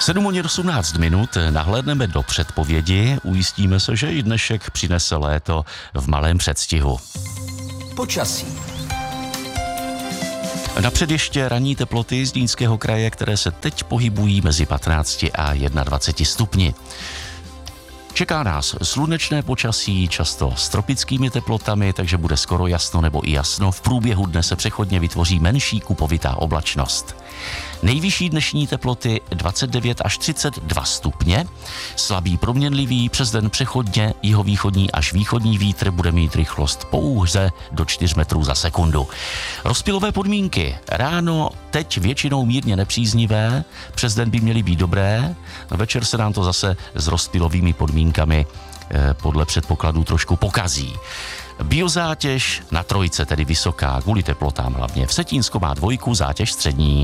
7:18, nahlédneme do předpovědi, ujistíme se, že i dnešek přinese léto v malém předstihu. Počasí. Napřed ještě ranní teploty z Zlínského kraje, které se teď pohybují mezi 15 a 21 stupni. Čeká nás slunečné počasí, často s tropickými teplotami, takže bude skoro jasno nebo i jasno. V průběhu dne se přechodně vytvoří menší kupovitá oblačnost. Nejvyšší dnešní teploty 29 až 32 stupně. Slabý proměnlivý, přes den přechodně jihovýchodní až východní vítr bude mít rychlost pouze do 4 metrů za sekundu. Rozptylové podmínky. Ráno teď většinou mírně nepříznivé, přes den by měly být dobré. Večer se nám to zase s rozptylovými podmínkami podle předpokladů trošku pokazí. Biozátěž na trojce, tedy vysoká, kvůli teplotám hlavně. Vsetínsko má 2, zátěž střední.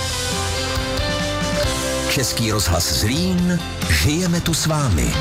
Český rozhlas Zlín, žijeme tu s vámi.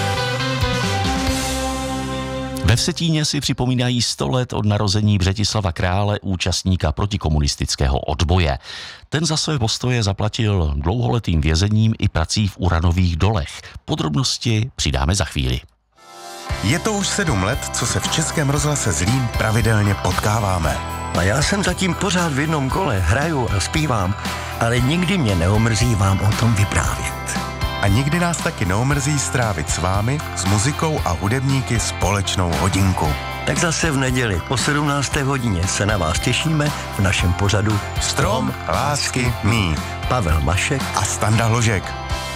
Ve Vsetíně si připomínají 100 let od narození Břetislava Krále, účastníka protikomunistického odboje. Ten za své postoje zaplatil dlouholetým vězením i prací v uranových dolech. Podrobnosti přidáme za chvíli. Je to už 7 let, co se v Českém rozhlase Zlín pravidelně potkáváme. A já jsem zatím pořád v jednom kole, hraju a zpívám, ale nikdy mě neomrzí vám o tom vyprávět. A nikdy nás taky neomrzí strávit s vámi, s muzikou a hudebníky společnou hodinku. Tak zase v neděli po 17. hodině se na vás těšíme v našem pořadu Strom lásky mý. Pavel Mašek A Standa Hložek.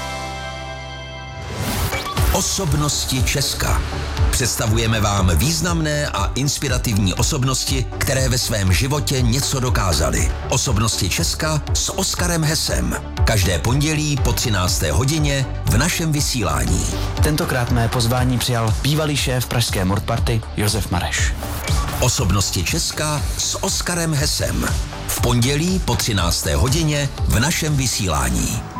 Osobnosti Česka. Představujeme vám významné a inspirativní osobnosti, které ve svém životě něco dokázaly. Osobnosti Česka s Oskarem Hesem. Každé pondělí po 13. hodině v našem vysílání. Tentokrát mé pozvání přijal bývalý šéf pražské Mordparty Josef Mareš. Osobnosti Česka s Oskarem Hesem. V pondělí po 13. hodině v našem vysílání.